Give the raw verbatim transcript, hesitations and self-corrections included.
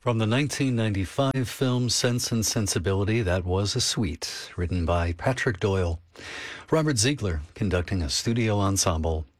From the nineteen ninety-five film Sense and Sensibility, that was a suite written by Patrick Doyle. Robert Ziegler conducting a studio ensemble